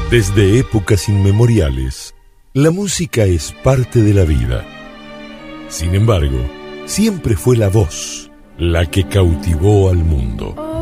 Desde épocas inmemoriales, la música es parte de la vida. Sin embargo, siempre fue la voz la que cautivó al mundo.